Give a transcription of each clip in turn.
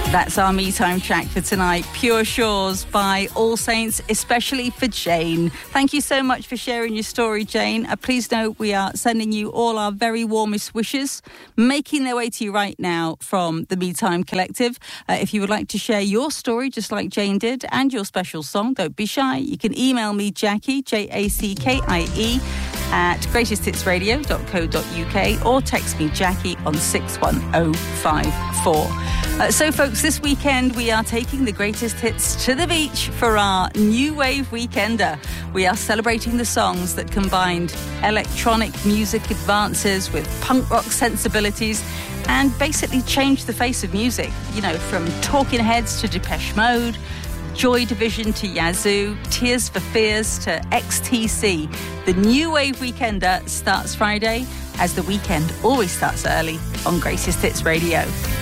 That's our Me Time track for tonight. Pure Shores by All Saints, especially for Jane. Thank you so much for sharing your story, Jane. Please note we are sending you all our very warmest wishes, making their way to you right now from the Me Time Collective. If you would like to share your story, just like Jane did, and your special song, don't be shy. You can email me, Jackie, Jackie, at greatesthitsradio.co.uk or text me, Jackie, on 61054. So, folks, this weekend we are taking the greatest hits to the beach for our New Wave Weekender. We are celebrating the songs that combined electronic music advances with punk rock sensibilities and basically changed the face of music. You know, from Talking Heads to Depeche Mode, Joy Division to Yazoo, Tears for Fears to XTC. The New Wave Weekender starts Friday, as the weekend always starts early on Greatest Hits Radio.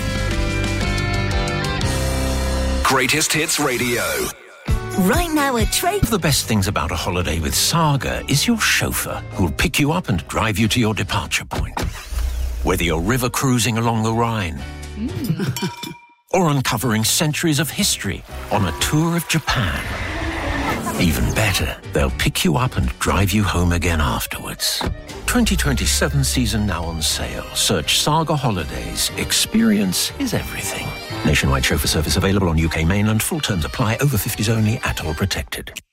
Greatest Hits Radio. Right now at Trade. One of the best things about a holiday with Saga is your chauffeur, who'll pick you up and drive you to your departure point. Whether you're river cruising along the Rhine or uncovering centuries of history on a tour of Japan. Even better, they'll pick you up and drive you home again afterwards. 2027 season now on sale. Search Saga Holidays. Experience is everything. Nationwide chauffeur service available on UK mainland. Full terms apply. Over 50s only. Atoll protected.